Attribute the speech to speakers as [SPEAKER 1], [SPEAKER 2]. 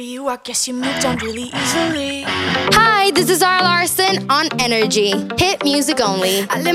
[SPEAKER 1] you, I guess you moved on really easily.
[SPEAKER 2] Hi, this is Zara Larsson on Energy. Hit music only.